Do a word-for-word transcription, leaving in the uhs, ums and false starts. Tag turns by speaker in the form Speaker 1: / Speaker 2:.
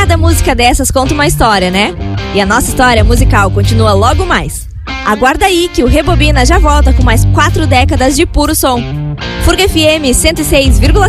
Speaker 1: Cada música dessas conta uma história, né? E a nossa história musical continua logo mais. Aguarda aí que o Rebobina já volta com mais quatro décadas de puro som. Furga F M cento e seis vírgula